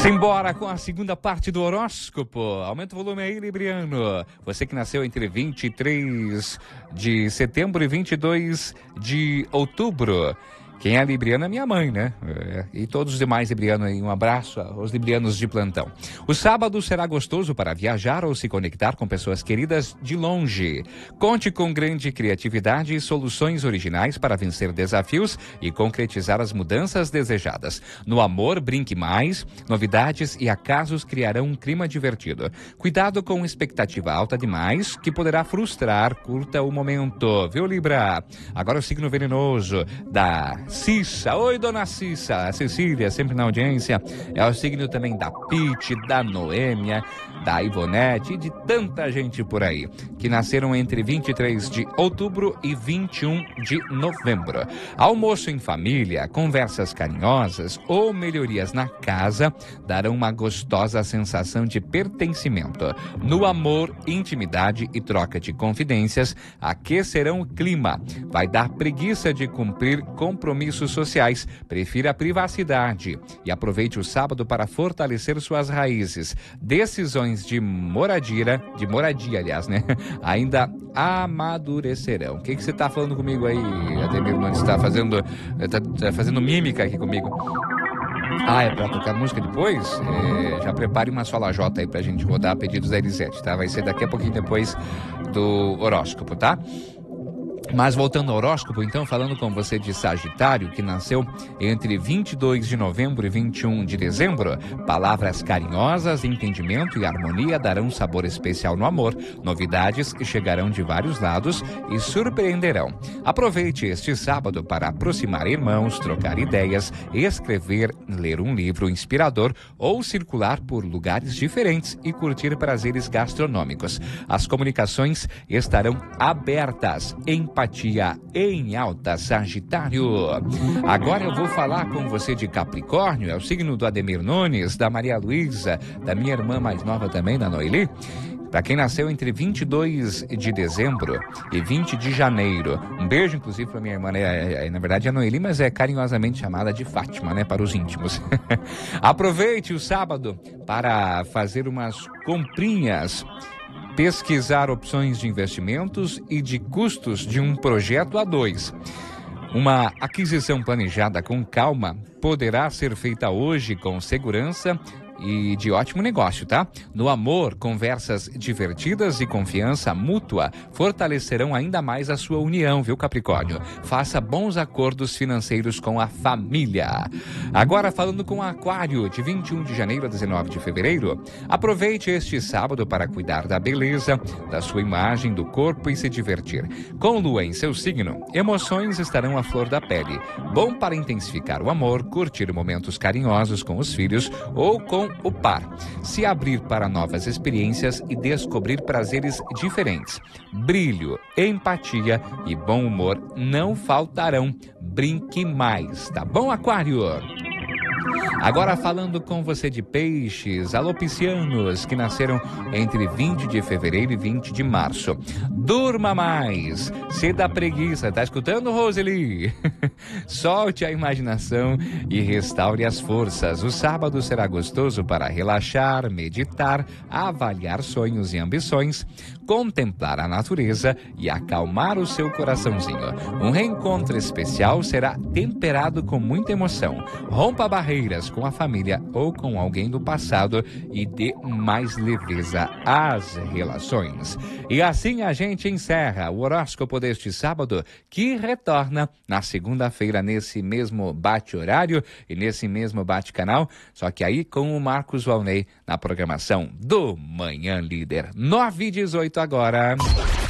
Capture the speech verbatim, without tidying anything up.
Simbora com a segunda parte do horóscopo. Aumenta o volume aí, Libriano. Você que nasceu entre vinte e três de setembro e vinte e dois de outubro. Quem é libriano é minha mãe, né? É, e todos os demais librianos aí, um abraço aos librianos de plantão. O sábado será gostoso para viajar ou se conectar com pessoas queridas de longe. Conte com grande criatividade e soluções originais para vencer desafios e concretizar as mudanças desejadas. No amor, brinque mais, novidades e acasos criarão um clima divertido. Cuidado com expectativa alta demais, que poderá frustrar, curta o momento, viu, Libra? Agora o signo venenoso da Cissa. Oi, dona Cissa. A Cecília, sempre na audiência. É o signo também da Pete, da Noêmia, da Ivonete e de tanta gente por aí, que nasceram entre vinte e três de outubro e vinte e um de novembro. Almoço em família, conversas carinhosas ou melhorias na casa darão uma gostosa sensação de pertencimento. No amor, intimidade e troca de confidências aquecerão o clima. Vai dar preguiça de cumprir compromissos sociais. Prefira a privacidade e aproveite o sábado para fortalecer suas raízes. Decisões de moradia, de moradia, aliás, né? Ainda amadurecerão. O que que você está falando comigo aí, Ademir Nunes? Está fazendo, tá, tá fazendo mímica aqui comigo? Ah, é pra tocar música depois? É, já prepare uma sola J aí pra gente rodar pedidos da Elisete, tá? Vai ser daqui a pouquinho depois do horóscopo, tá? Mas voltando ao horóscopo, então, falando com você de Sagitário, que nasceu entre vinte e dois de novembro e vinte e um de dezembro, palavras carinhosas, entendimento e harmonia darão um sabor especial no amor. Novidades chegarão de vários lados e surpreenderão. Aproveite este sábado para aproximar irmãos, trocar ideias, escrever, ler um livro inspirador ou circular por lugares diferentes e curtir prazeres gastronômicos. As comunicações estarão abertas. Empatia em alta, Sagitário. Agora eu vou falar com você de Capricórnio, é o signo do Ademir Nunes, da Maria Luísa, da minha irmã mais nova também, da Noeli. Para quem nasceu entre vinte e dois de dezembro e vinte de janeiro. Um beijo, inclusive, para minha irmã, né? É, é, na verdade é a Noeli, mas é carinhosamente chamada de Fátima, né? Para os íntimos. Aproveite o sábado para fazer umas comprinhas, pesquisar opções de investimentos e de custos de um projeto a dois. Uma aquisição planejada com calma poderá ser feita hoje com segurança e de ótimo negócio, tá? No amor, conversas divertidas e confiança mútua fortalecerão ainda mais a sua união, viu, Capricórnio? Faça bons acordos financeiros com a família. Agora falando com Aquário, de vinte e um de janeiro a dezenove de fevereiro, aproveite este sábado para cuidar da beleza, da sua imagem, do corpo e se divertir. Com Lua em seu signo, emoções estarão à flor da pele. Bom para intensificar o amor, curtir momentos carinhosos com os filhos ou com o par, se abrir para novas experiências e descobrir prazeres diferentes. Brilho, empatia e bom humor não faltarão. Brinque mais, tá bom, Aquário? Agora falando com você de Peixes, alô piscianos, que nasceram entre vinte de fevereiro e vinte de março. Durma mais, se dá preguiça, tá escutando, Roseli? Solte a imaginação e restaure as forças. O sábado será gostoso para relaxar, meditar, avaliar sonhos e ambições, contemplar a natureza e acalmar o seu coraçãozinho. Um reencontro especial será temperado com muita emoção. Rompa barreiras com a família ou com alguém do passado e dê mais leveza às relações. E assim a gente encerra o horóscopo deste sábado, que retorna na segunda-feira nesse mesmo bate-horário e nesse mesmo bate-canal, só que aí com o Marcos Valnei na programação do Manhã Líder. nove e dezoito agora.